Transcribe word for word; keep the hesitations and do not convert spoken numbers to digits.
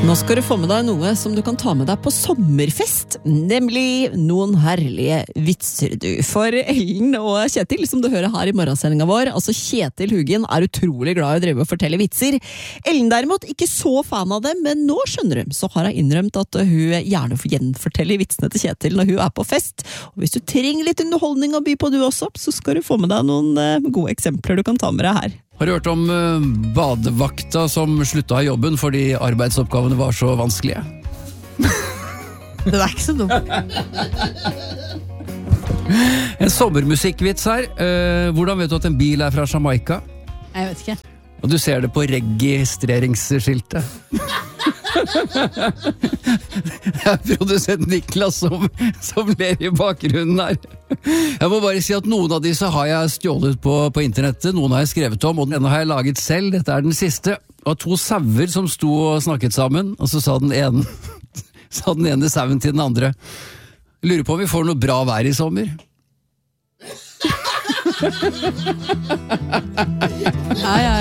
Nå skal du få med deg noe som du kan ta med deg på sommerfest, nemlig noen herlige vitser du. For Ellen og Kjetil, som du hører her i morgensendingen vår, altså Kjetil Hugin er utrolig glad i å drive og fortelle vitser. Ellen derimot, ikke så fan av det, men nå skjønner du, så har hun innrømt at hun gjerne får gjenfortelle vitsene til Kjetil når hun er på fest. Og hvis du trenger litt underholdning å by på du også, så skal du få med deg noen gode eksempler du kan ta med deg her. Har du hørt om uh, badevakta som slutta i jobben fordi arbeidsoppgavene var så vanskelige? Det er ikke så dumt. En sommermusikkvits her. Uh, hvordan vet du at en bil er fra Jamaica? Jeg vet ikke. Og du ser det på registreringsskiltet. Det er produsent Niklas som, som ler i bakgrunnen her. Jeg må bare si at noen av disse har jeg stjålet på, på internettet, noen har jeg skrevet om, og den har jeg laget selv. Dette er den siste. Og to sauer som sto og snakket sammen, og så sa den ene, sa den ene sauen til den andre: lurer på om vi får noe bra vær i sommer. Ja, ja, ja.